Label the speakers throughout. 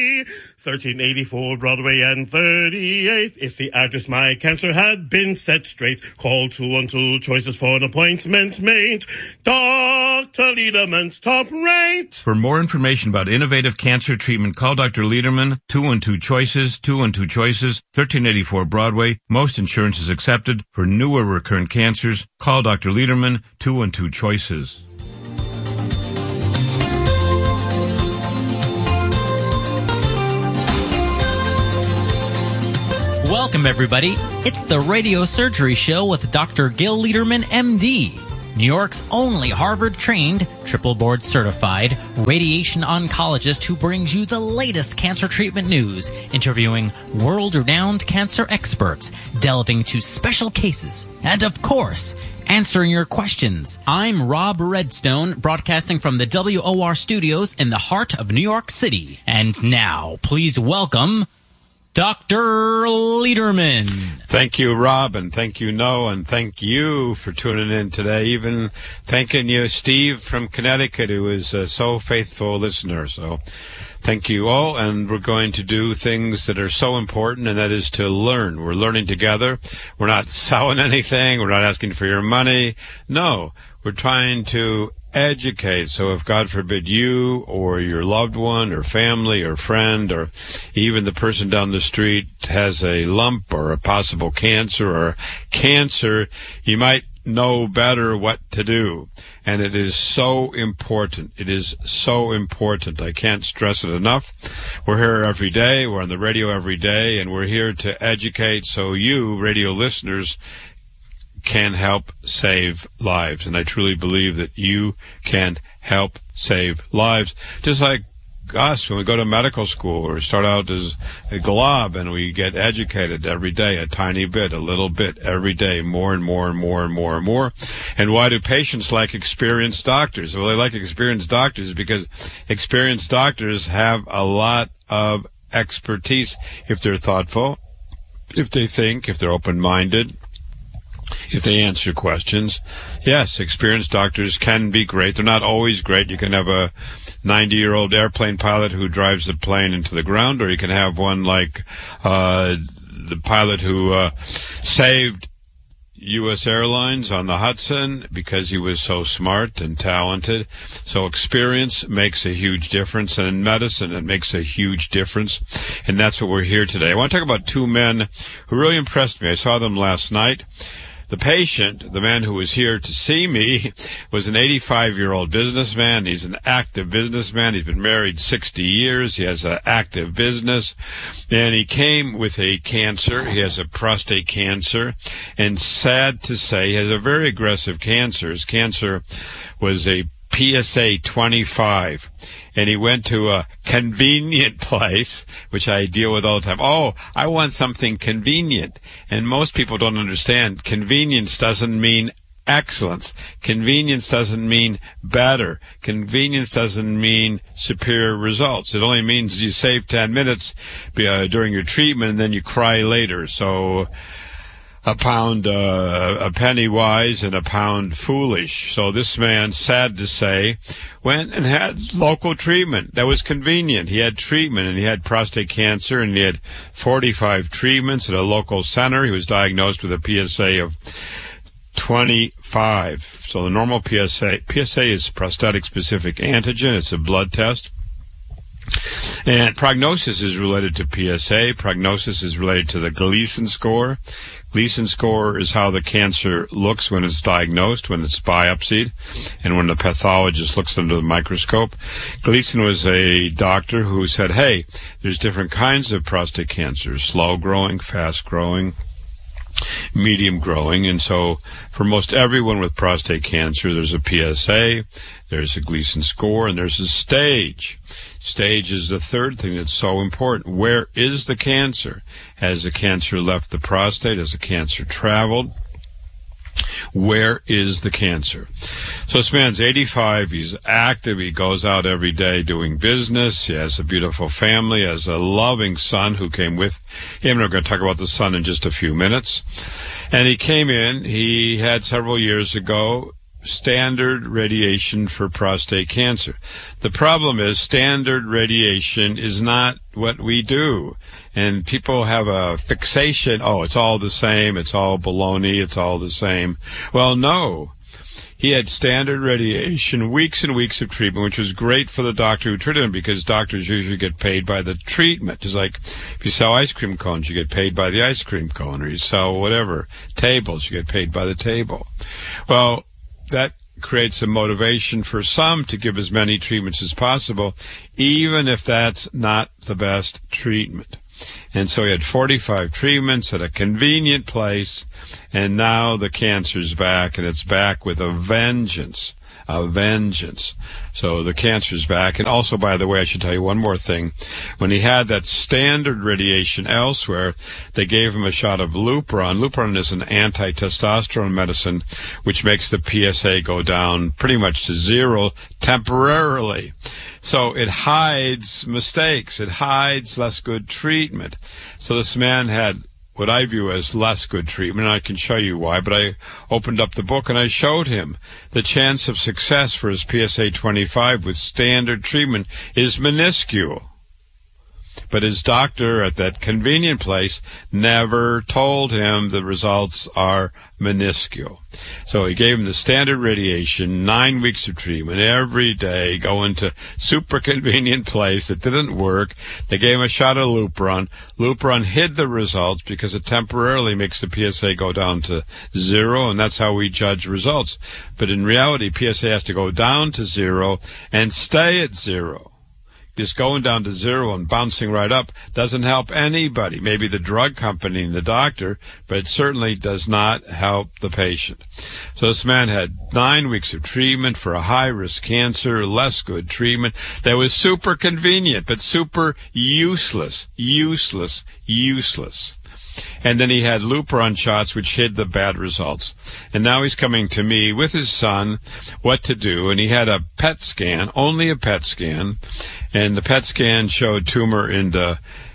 Speaker 1: 1384 Broadway and 38th. If the address my cancer had been set straight, call 212 choices for an appointment made. Dr. Lederman's top rate.
Speaker 2: For more information about innovative cancer treatment, call Dr. Lederman, 212 choices, 212 choices, 1384 Broadway. Most insurance is accepted. For newer recurrent cancers, call Dr. Lederman, 212 choices.
Speaker 3: Welcome, everybody. It's the Radio Surgery Show with Dr. Gil Lederman, MD, New York's only Harvard-trained, triple board-certified radiation oncologist who brings you the latest cancer treatment news, interviewing world-renowned cancer experts, delving into special cases, and, of course, answering your questions. I'm Rob Redstone, broadcasting from the WOR studios in the heart of New York City. And now, please welcome Dr. Lederman.
Speaker 4: Thank you, Rob, and thank you, Noah, and thank you for tuning in today. Even thanking you, Steve from Connecticut, who is a so faithful listener. So thank you all, and we're going to do things that are so important, and that is to learn. We're learning together. We're not selling anything. We're not asking for your money. No, we're trying to educate. So if, God forbid, you or your loved one or family or friend or even the person down the street has a lump or a possible cancer or cancer, you might know better what to do. And it is so important. It is so important. I can't stress it enough. We're here every day. We're on the radio every day, and we're here to educate so you, radio listeners, can help save lives. And I truly believe that you can help save lives. Just like us, when we go to medical school or start out as a glob and we get educated every day, a tiny bit, a little bit, every day, more and more and more and more and more. And why do patients like experienced doctors? Well, they like experienced doctors because experienced doctors have a lot of expertise if they're thoughtful, if they think, if they're open-minded, if they answer questions. Yes, experienced doctors can be great. They're not always great. You can have a 90-year-old airplane pilot who drives the plane into the ground, or you can have one like the pilot who saved U.S. Airlines on the Hudson because he was so smart and talented. So experience makes a huge difference, and in medicine it makes a huge difference, and that's what we're here today. I want to talk about two men who really impressed me. I saw them last night. The patient, the man who was here to see me, was an 85-year-old businessman. He's an active businessman. He's been married 60 years. He has an active business. And he came with a cancer. He has a prostate cancer. And sad to say, he has a very aggressive cancer. His cancer was a PSA 25, and he went to a convenient place, which I deal with all the time. Oh, I want something convenient. And most people don't understand. Convenience doesn't mean excellence. Convenience doesn't mean better. Convenience doesn't mean superior results. It only means you save 10 minutes during your treatment, and then you cry later. So a penny wise and a pound foolish. So this man, sad to say, went and had local treatment. That was convenient. He had treatment, and he had prostate cancer, and he had 45 treatments at a local center. He was diagnosed with a PSA of 25. So the normal PSA is prostatic specific antigen. It's a blood test. And prognosis is related to PSA. Prognosis is related to the Gleason score. Gleason score is how the cancer looks when it's diagnosed, when it's biopsied, and when the pathologist looks under the microscope. Gleason was a doctor who said, hey, there's different kinds of prostate cancer, slow growing, fast growing, medium growing. And so for most everyone with prostate cancer, there's a PSA, there's a Gleason score, and there's a stage. Stage is the third thing that's so important. Where is the cancer? Has the cancer left the prostate? Has the cancer traveled? Where is the cancer? So this man's 85. He's active. He goes out every day doing business. He has a beautiful family. He has a loving son who came with him. We're going to talk about the son in just a few minutes. And he came in. He had several years ago standard radiation for prostate cancer. The problem is standard radiation is not what we do. And people have a fixation, oh, it's all the same, it's all baloney, it's all the same. Well, no. He had standard radiation, weeks and weeks of treatment, which was great for the doctor who treated him because doctors usually get paid by the treatment. It's like if you sell ice cream cones, you get paid by the ice cream cone, or you sell whatever, tables, you get paid by the table. Well, that creates a motivation for some to give as many treatments as possible, even if that's not the best treatment. And so he had 45 treatments at a convenient place, and now the cancer's back, and it's back with a vengeance. A vengeance. So the cancer's back. And also, by the way, I should tell you one more thing. When he had that standard radiation elsewhere, they gave him a shot of Lupron. Lupron is an anti-testosterone medicine which makes the PSA go down pretty much to zero temporarily. So it hides mistakes. It hides less good treatment. So this man had what I view as less good treatment, and I can show you why, but I opened up the book and I showed him the chance of success for his PSA 25 with standard treatment is minuscule. But his doctor at that convenient place never told him the results are minuscule. So he gave him the standard radiation, 9 weeks of treatment every day, going to super convenient place that didn't work. They gave him a shot of Lupron. Lupron hid the results because it temporarily makes the PSA go down to zero, and that's how we judge results. But in reality, PSA has to go down to zero and stay at zero. Just going down to zero and bouncing right up doesn't help anybody. Maybe the drug company and the doctor, but it certainly does not help the patient. So this man had 9 weeks of treatment for a high-risk cancer, less good treatment that was super convenient, but super useless. And then he had Lupron shots, which hid the bad results. And now he's coming to me with his son what to do. And he had a PET scan, only a PET scan. And the PET scan showed tumor in the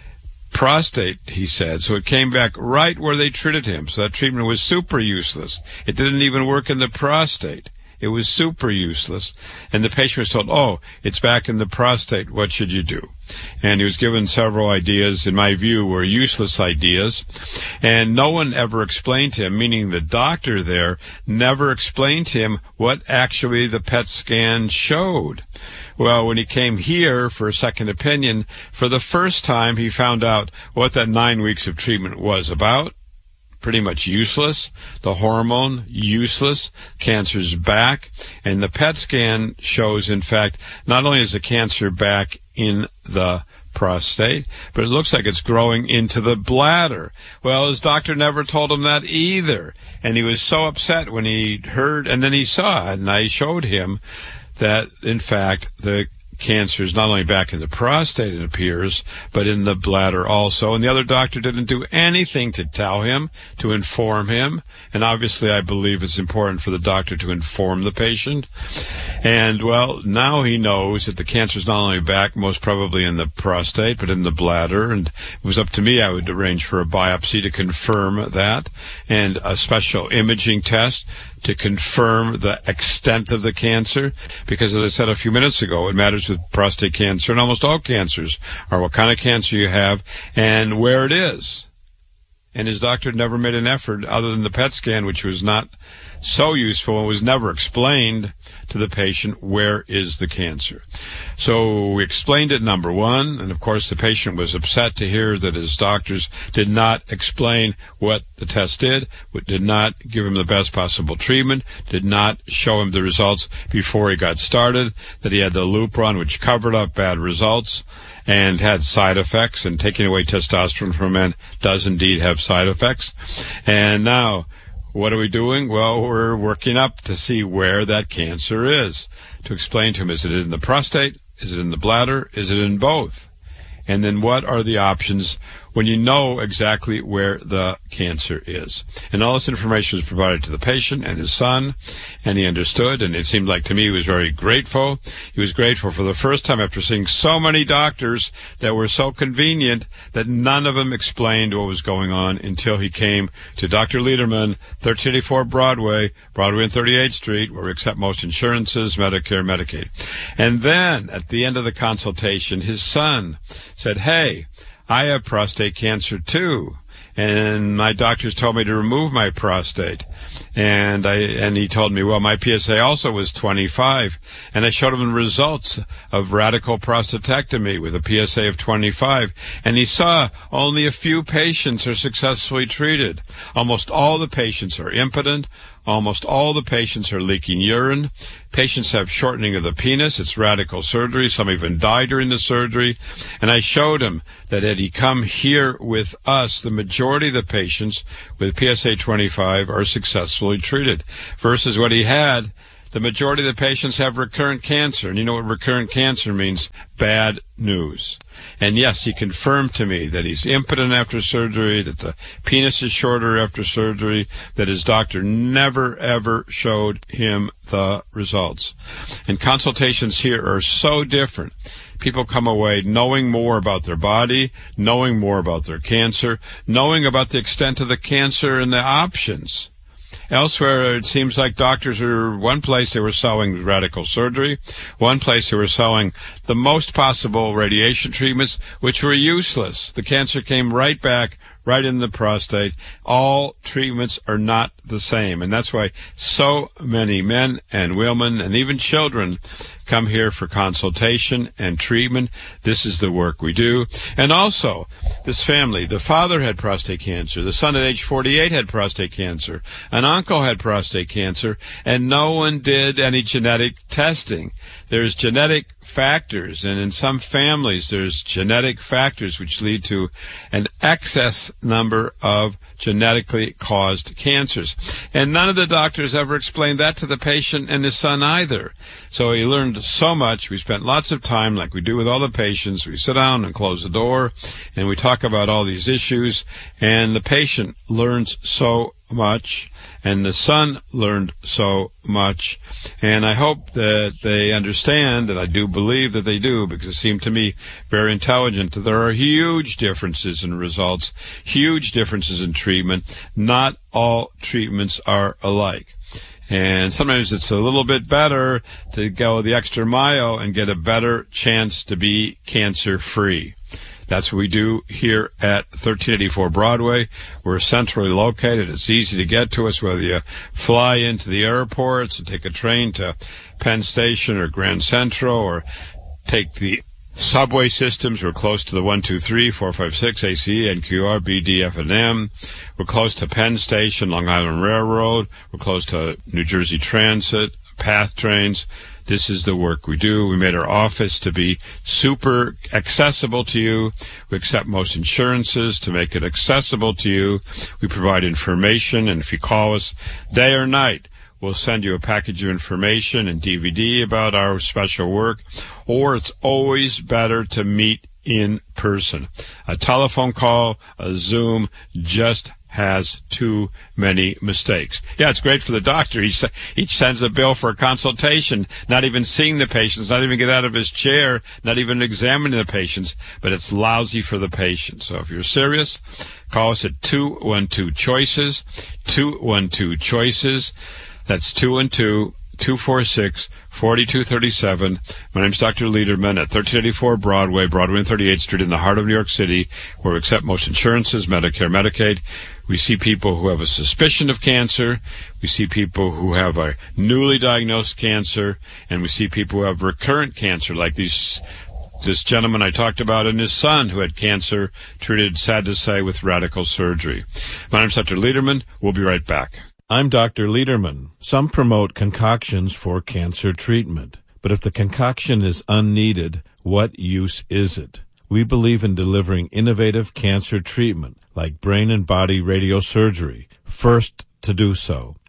Speaker 4: prostate, he said. So it came back right where they treated him. So that treatment was super useless. It didn't even work in the prostate. It was super useless. And the patient was told, oh, it's back in the prostate. What should you do? And he was given several ideas, in my view, were useless ideas. And no one ever explained to him, meaning the doctor there never explained to him what actually the PET scan showed. Well, when he came here for a second opinion, for the first time he found out what that 9 weeks of treatment was about. Pretty much useless. The hormone, useless. Cancer's back. And the PET scan shows, in fact, not only is the cancer back in the prostate, but it looks like it's growing into the bladder. Well, his doctor never told him that either. And he was so upset when he heard, and then he saw it, and I showed him that, in fact, the cancer is not only back in the prostate, it appears, but in the bladder also. And the other doctor didn't do anything to tell him, to inform him. And obviously I believe it's important for the doctor to inform the patient. And, well, now he knows that the cancer is not only back, most probably in the prostate, but in the bladder. And it was up to me. I would arrange for a biopsy to confirm that, and a special imaging test to confirm the extent of the cancer, because as I said a few minutes ago, it matters with prostate cancer and almost all cancers are what kind of cancer you have and where it is. And his doctor never made an effort, other than the PET scan, which was not so useful and was never explained to the patient, where is the cancer. So we explained it, number one, and of course the patient was upset to hear that his doctors did not explain what the test did not give him the best possible treatment, did not show him the results before he got started, that he had the Lupron, which covered up bad results and had side effects, and taking away testosterone from men does indeed have side effects. And now, what are we doing? Well, we're working up to see where that cancer is, to explain to him, is it in the prostate? Is it in the bladder? Is it in both? And then what are the options when you know exactly where the cancer is. And all this information was provided to the patient and his son, and he understood, and it seemed like to me he was very grateful. He was grateful for the first time after seeing so many doctors that were so convenient that none of them explained what was going on until he came to Dr. Lederman, 1384 Broadway and 38th Street, where we accept most insurances, Medicare, Medicaid. And then, at the end of the consultation, his son said, "Hey, I have prostate cancer too, and my doctors told me to remove my prostate." And he told me, well, my PSA also was 25. And I showed him the results of radical prostatectomy with a PSA of 25. And he saw only a few patients are successfully treated. Almost all the patients are impotent. Almost all the patients are leaking urine. Patients have shortening of the penis. It's radical surgery. Some even die during the surgery. And I showed him that had he come here with us, the majority of the patients with PSA 25 are successfully treated. Versus what he had, the majority of the patients have recurrent cancer. And you know what recurrent cancer means? Bad news. And yes, he confirmed to me that he's impotent after surgery, that the penis is shorter after surgery, that his doctor never, ever showed him the results. And consultations here are so different. People come away knowing more about their body, knowing more about their cancer, knowing about the extent of the cancer and the options. Elsewhere, it seems like doctors are, one place they were selling radical surgery, one place they were selling the most possible radiation treatments, which were useless. The cancer came right back, right in the prostate. All treatments are not the same, and that's why so many men and women and even children come here for consultation and treatment. This is the work we do. And also, this family, the father had prostate cancer, the son at age 48 had prostate cancer, an uncle had prostate cancer, and no one did any genetic testing. There's genetic factors, and in some families there's genetic factors which lead to an excess number of genetically caused cancers. And none of the doctors ever explained that to the patient and his son either. So he learned so much. We spent lots of time, like we do with all the patients. We sit down and close the door, and we talk about all these issues, and the patient learns so much, and the son learned so much. And I hope that they understand, and I do believe that they do, because it seemed to me very intelligent, that there are huge differences in results, huge differences in treatment. Not all treatments are alike. And sometimes it's a little bit better to go the extra mile and get a better chance to be cancer-free. That's what we do here at 1384 Broadway. We're centrally located. It's easy to get to us, whether you fly into the airports and take a train to Penn Station or Grand Central, or take the subway systems. We're close to the 123, 456, ACE, NQR, BD, F&M. We're close to Penn Station, Long Island Railroad. We're close to New Jersey Transit, PATH trains. This is the work we do. We made our office to be super accessible to you. We accept most insurances to make it accessible to you. We provide information, and if you call us day or night, we'll send you a package of information and DVD about our special work. Or it's always better to meet in person. A telephone call, a Zoom, just has too many mistakes. Yeah, it's great for the doctor. He sends a bill for a consultation, not even seeing the patients, not even get out of his chair, not even examining the patients, but it's lousy for the patient. So if you're serious, call us at 212-CHOICES, 212-CHOICES. That's 212-246-4237. My name's Dr. Lederman at 1384 Broadway and 38th Street in the heart of New York City, where we accept most insurances, Medicare, Medicaid. We see people who have a suspicion of cancer. We see people who have a newly diagnosed cancer. And we see people who have recurrent cancer, like this gentleman I talked about and his son who had cancer treated, sad to say, with radical surgery. My name's Dr. Lederman. We'll be right back.
Speaker 5: I'm Dr. Lederman. Some promote concoctions for cancer treatment. But if the concoction is unneeded, what use is it? We believe in delivering innovative cancer treatment, like brain and body radiosurgery, first to do so.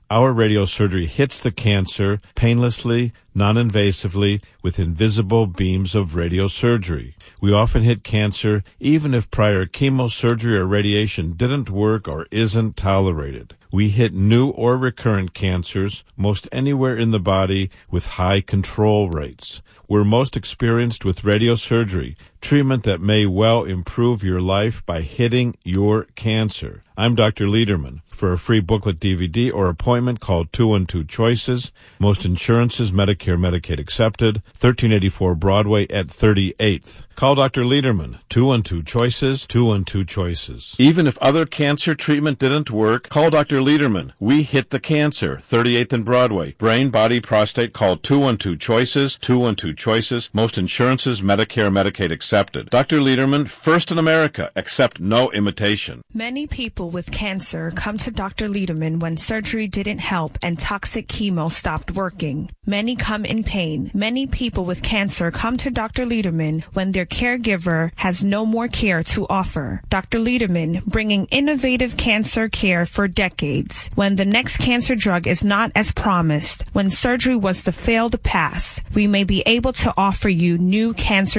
Speaker 5: Our radiosurgery hits the cancer painlessly, non-invasively, with invisible beams of radiosurgery. We often hit cancer even if prior chemosurgery or radiation didn't work or isn't tolerated. We hit new or recurrent cancers most anywhere in the body with high control rates. We're most experienced with radiosurgery, treatment that may well improve your life by hitting your cancer. I'm Dr. Lederman. For a free booklet, DVD, or appointment, call 212 Choices. Most insurances, Medicare, Medicaid accepted. 1384 Broadway at 38th. Call Dr. Lederman. 212 Choices. 212 Choices. Even if other cancer treatment didn't work, call Dr. Lederman. We hit the cancer. 38th and Broadway. Brain, body, prostate. Call 212 Choices. 212 Choices. Most insurances, Medicare, Medicaid accepted. Dr. Lederman, first in America. Accept no imitation.
Speaker 6: Many people with cancer come to Dr. Lederman when surgery didn't help and toxic chemo stopped working. Many come in pain. Many people with cancer come to Dr. Lederman when their caregiver has no more care to offer. Dr. Lederman, bringing innovative cancer care for decades. When the next cancer drug is not as promised, when surgery was the failed pass, we may be able to offer you new cancer